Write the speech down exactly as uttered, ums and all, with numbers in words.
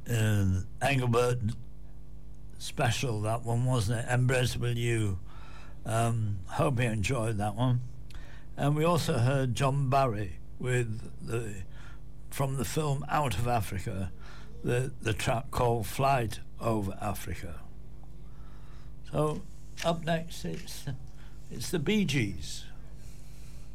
uh, Engelbert special, that one, wasn't it? Embraceable You. Um, hope you enjoyed that one. And we also heard John Barry with the from the film Out of Africa, the the track called Flight Over Africa. So up next it's it's the Bee Gees.